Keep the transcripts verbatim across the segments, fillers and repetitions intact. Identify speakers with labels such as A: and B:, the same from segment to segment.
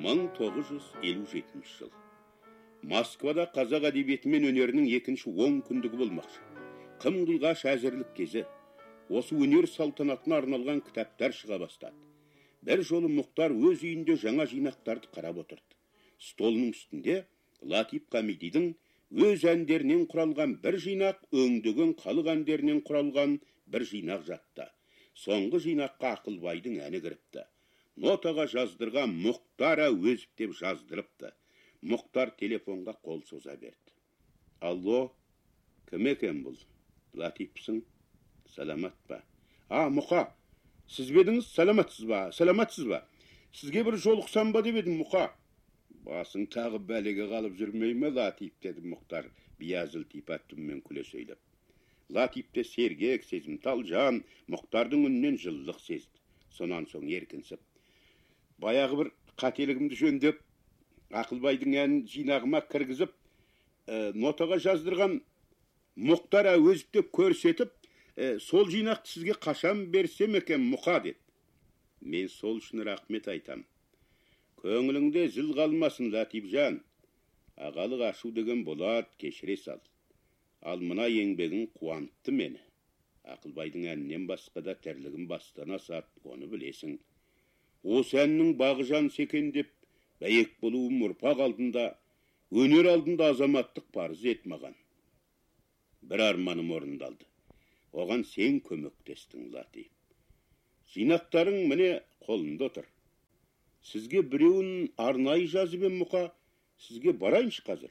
A: мың тоғыз жүз елу жетінші жыл. Москвада қазақ әдебиеті мен өнерінің екінші он күндігі болмақшы. Қым қиғаш әзірлік кезі. Осы өнер салтанатына арналған кітаптар шыға бастады. Бір жолы Мұхтар өз үйінде жаңа жинақтарды қарап отырды. Столының үстінде Латиф Хамидидің өз әндерінен құралған бір жинақ, өңдеген халық әндерінен құралған бір жинақ жатты. Соңғы жинаққа Ақылбайдың әні кіріпті. Нотаға жаздырған Мұхтар Әуезов деп жаздырыпты. Мұхтар телефонға қол соза берді. Алло, кім екен бұл? Латифсің? Саламат па? А, Мұқа, сіз бедіңіз, саламатсыз ба? Саламатсыз ба? Сізге бір жолықсам ба деп едім, Мұқа. Басың тағы бәлеге қалып жүрмей ме, Латиф, деді Мұхтар, биязыл типаттыммен күле сөйлеп. Латиф те сергек, сезімтал жан, Мұхтардың үнінен жылылық сезді. Сонан соң еркінсіп. Баяғы бір қателігімді жөндеп, Ақылбайдың әнін жинағыма кіргізіп, ә, нотаға жаздырған Мұхтар Әуезов деп көрсетіп, ә, сол жинақты сізге қашан берсем екен, Мұқа, деді. Мен сол үшін рахмет айтам. Көңіліңде зіл қалмасын, Латиф жан. Ағалық ашу деген болады, кешіре сал. Ал мына еңбегің қуантты мені. Ақылбайдың әнінен басқа да тірлігім бастан асады, оны білесің. Осы әннің бағжан секен деп, бәйек болуым ұрпақ алдында, өнер алдында азаматтық парыз ет маған. Бір арманым орындалды. Оған сен көмектестің, Латиф. Жинақтарың міне қолында отыр. Сізге біреуін арнайы жазып ем, Мұқа, сізге барайыншы қазір.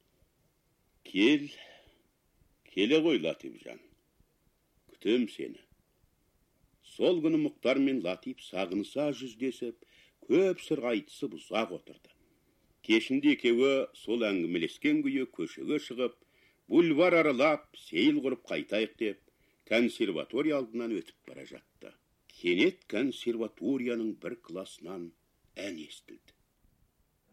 A: Кел, келе ғой, Латиф жан. Күтем сені. Сол күні Мұхтар мен Латиф сағыныса жүздесіп, көп сыр айтысып ұзақ отырды. Кешінде екеуі сол әңгімелескен күйі көшеге шығып, бульвар аралап, сейіл құрып қайтайық деп, консерватория алдынан өтіп бара жатты. Кенет консерваторияның бір классынан ән естілді.